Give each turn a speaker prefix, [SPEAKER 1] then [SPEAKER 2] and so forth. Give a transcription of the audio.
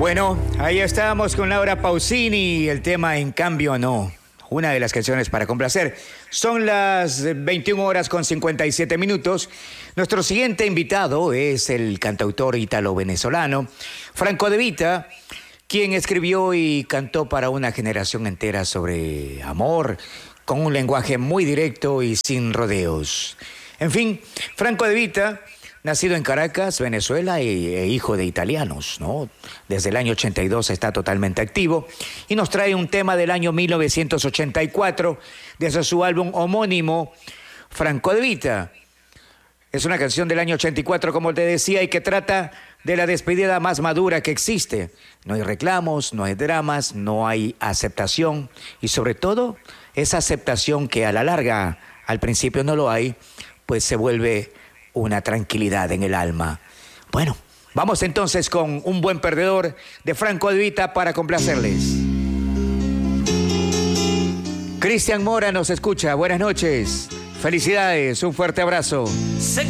[SPEAKER 1] Bueno, ahí estábamos con Laura Pausini, el tema En Cambio No, una de las canciones para complacer. Son las 21 horas con 57 minutos. Nuestro siguiente invitado es el cantautor ítalo-venezolano Franco De Vita, quien escribió y cantó para una generación entera sobre amor, con un lenguaje muy directo y sin rodeos. En fin, Franco De Vita, nacido en Caracas, Venezuela, e hijo de italianos, ¿no? Desde el año 82 está totalmente activo y nos trae un tema del año 1984, desde su álbum homónimo, Franco De Vita. Es una canción del año 84, como te decía, y que trata de la despedida más madura que existe. No hay reclamos, no hay dramas, no hay aceptación y sobre todo esa aceptación que a la larga, al principio no lo hay, pues se vuelve una tranquilidad en el alma. Bueno, vamos entonces con Un Buen Perdedor de Franco De Vita para complacerles. Cristian Mora nos escucha. Buenas noches. Felicidades, un fuerte abrazo.
[SPEAKER 2] Sé